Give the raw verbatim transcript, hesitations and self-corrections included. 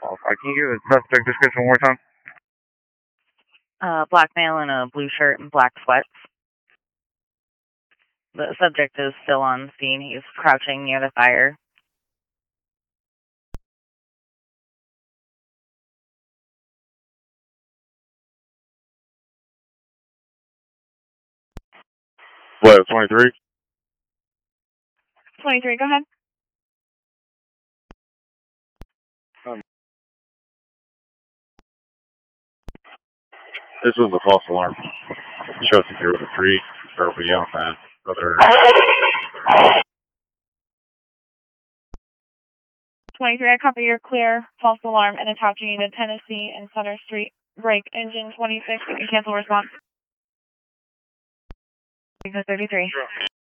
Uh, can you give the suspect description one more time? Uh, black male in a blue shirt and black sweats. The subject is still on scene. He's crouching near the fire. What, twenty-three? twenty-three, go ahead. Um, this was a false alarm. Shows if you're with a tree or beyond that. Other. twenty-three, I copy your clear, false alarm, and attaching to Tennessee and Sutter Street. Break engine twenty-six, you can cancel response. thirty-three.